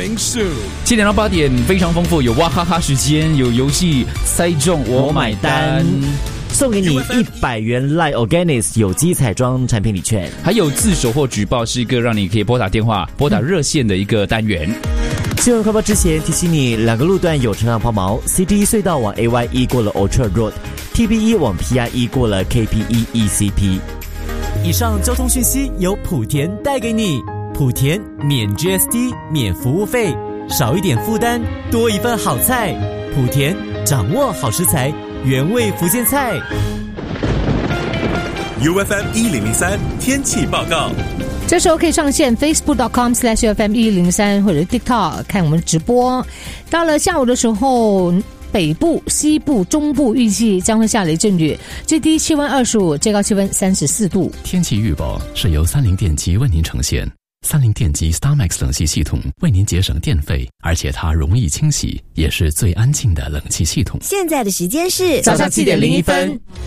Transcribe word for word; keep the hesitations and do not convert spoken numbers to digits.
灵数。 七点到八点非常丰富，有哇哈哈时间，有游戏猜中我买单， 送给你一百元 Line Organics 有机彩妆产品礼券， 还有自首或举报是一个让你可以拨打电话、拨打热线的一个单元。 新闻快报之前提醒你，两个路段有车辆抛锚 ，C T 隧道往 A Y E 过了 Orchard Road，T B E 往 P I E 过了 K P E E C P。以上交通讯息由莆田带给你，莆田免 G S T 免服务费，少一点负担，多一份好菜。莆田掌握好食材，原味福建菜。 U F M 一零零三天气报告。 这时候可以上线 facebook dot com slash U F M 一零三或者 TikTok 看我们直播。到了下午的时候，北部、西部、中部预计将会下雷阵雨，最低气温二十五，最高气温三十四度。 天气预报是由三菱电机为您呈现。三菱电机 StarMax 冷气系统为您节省电费，而且它容易清洗，也是最安静的冷气系统。 现在的时间是早上七点零一分。